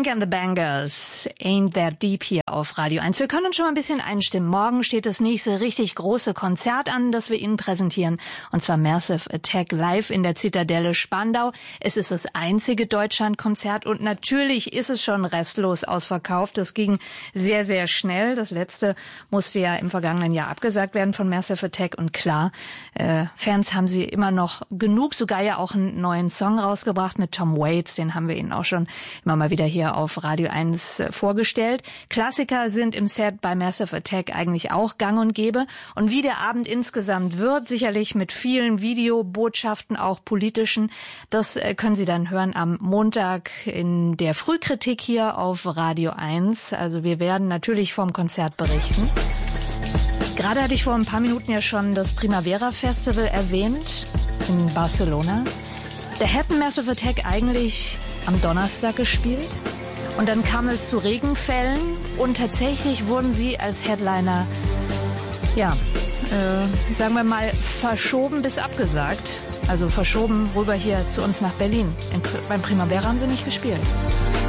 Frank and the Bangers, Ain't That Deep hier auf Radio 1. Wir können uns schon mal ein bisschen einstimmen. Morgen steht das nächste richtig große Konzert an, das wir Ihnen präsentieren. Und zwar Massive Attack live in der Zitadelle Spandau. Es ist das einzige Deutschlandkonzert und natürlich ist es schon restlos ausverkauft. Das ging sehr, sehr schnell. Das letzte musste ja im vergangenen Jahr abgesagt werden von Massive Attack. Und klar, Fans haben sie immer noch genug. Sogar ja auch einen neuen Song rausgebracht mit Tom Waits. Den haben wir Ihnen auch schon immer mal wieder hier auf Radio 1 vorgestellt. Klassiker sind im Set bei Massive Attack eigentlich auch gang und gäbe. Und wie der Abend insgesamt wird, sicherlich mit vielen Videobotschaften, auch politischen, das können Sie dann hören am Montag in der Frühkritik hier auf Radio 1. Also wir werden natürlich vom Konzert berichten. Gerade hatte ich vor ein paar Minuten ja schon das Primavera Festival erwähnt in Barcelona. Da hätten Massive Attack eigentlich am Donnerstag gespielt und dann kam es zu Regenfällen und tatsächlich wurden sie als Headliner, sagen wir mal, verschoben bis abgesagt. Also verschoben rüber hier zu uns nach Berlin. Beim Primavera haben sie nicht gespielt.